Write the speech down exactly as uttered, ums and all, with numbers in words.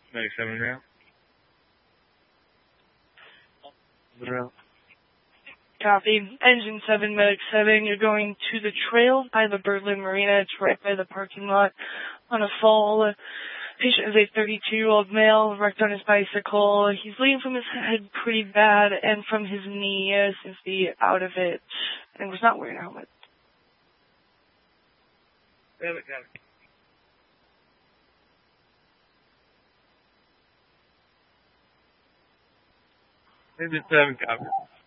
Medic seven rail. Rail. Copy. Engine seven, Medic seven, you're going to the trail by the Berlin Marina. It's right by the parking lot on a fall. Patient is a thirty-two-year-old male, wrecked on his bicycle. He's bleeding from his head pretty bad, and from his knee seems to be out of it, and was not wearing a helmet. Got it, got it. Engine seven, copy.